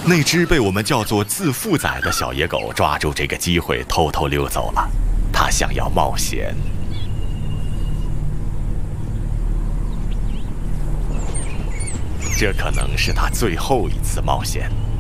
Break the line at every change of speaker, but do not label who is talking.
那只被我们叫做自负仔的小野狗抓住这个机会偷偷溜走了，它想要冒险。这可能是它最后一次冒险。